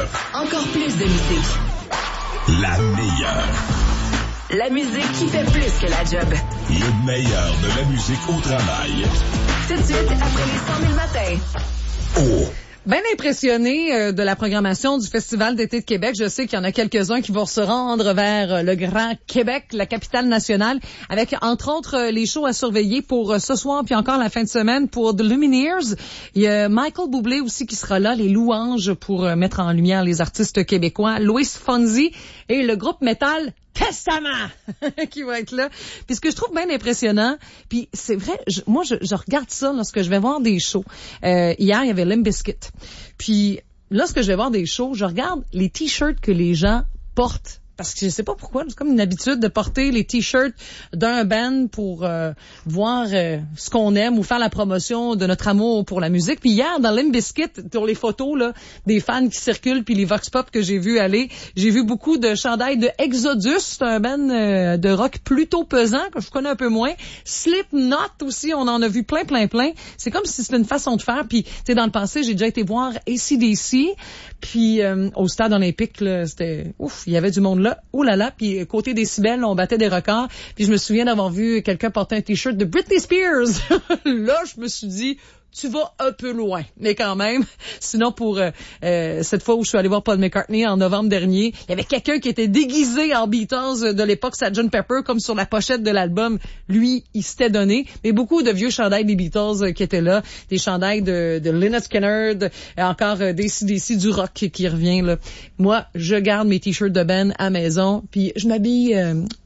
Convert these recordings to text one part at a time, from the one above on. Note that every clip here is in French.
Encore plus de musique. La meilleure. La musique qui fait plus que la job. Le meilleur de la musique au travail. Tout de suite, après les 100 000 matins. Oh! Bien impressionné de la programmation du Festival d'été de Québec. Je sais qu'il y en a quelques-uns qui vont se rendre vers le Grand Québec, la capitale nationale, avec entre autres les shows à surveiller pour ce soir puis encore la fin de semaine pour The Lumineers. Il y a Michael Bublé aussi qui sera là, les louanges pour mettre en lumière les artistes québécois, Louis Fonzi et le groupe métal Testament qui va être là. Puis ce que je trouve bien impressionnant, puis c'est vrai, moi je regarde ça lorsque je vais voir des shows. Hier, il y avait Limp Bizkit. Puis lorsque je vais voir des shows, je regarde les t-shirts que les gens portent. Parce que je sais pas pourquoi, c'est comme une habitude de porter les t-shirts d'un band pour voir ce qu'on aime ou faire la promotion de notre amour pour la musique. Puis hier, dans Limp Bizkit, sur les photos là, des fans qui circulent puis les vox pop que j'ai vu aller, j'ai vu beaucoup de chandails de Exodus, c'est un band de rock plutôt pesant que je connais un peu moins. Slipknot aussi, on en a vu plein. C'est comme si c'était une façon de faire. Puis tu sais, dans le passé, j'ai déjà été voir AC/DC, puis au stade olympique là, c'était ouf, il y avait du monde là. Oh là là, puis côté décibels, on battait des records. Puis je me souviens d'avoir vu quelqu'un porter un t-shirt de Britney Spears. Là, je me suis dit, tu vas un peu loin, mais quand même. Sinon, pour cette fois où je suis allée voir Paul McCartney en novembre dernier, il y avait quelqu'un qui était déguisé en Beatles de l'époque Sgt. Pepper, comme sur la pochette de l'album. Lui, il s'était donné. Mais beaucoup de vieux chandails des Beatles qui étaient là, des chandails de Lynyrd Skynyrd, encore des AC/DC, du rock qui revient là. Moi, je garde mes t-shirts de Ben à maison, puis je m'habille...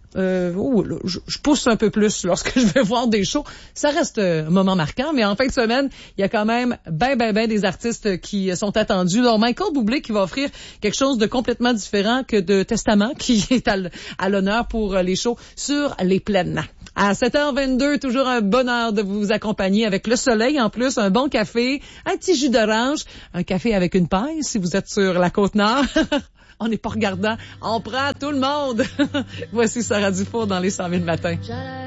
je pousse un peu plus lorsque je vais voir des shows. Ça reste un moment marquant, mais en fin de semaine, il y a quand même ben des artistes qui sont attendus. Alors, Michael Bublé qui va offrir quelque chose de complètement différent que de Testament, qui est à l'honneur pour les shows sur les plaines. À 7h22, toujours un bonheur de vous accompagner avec le soleil, en plus, un bon café, un petit jus d'orange, un café avec une paille si vous êtes sur la Côte-Nord. On n'est pas regardant. On prend tout le monde. Voici Sarah Dufour dans les 100 000 matins.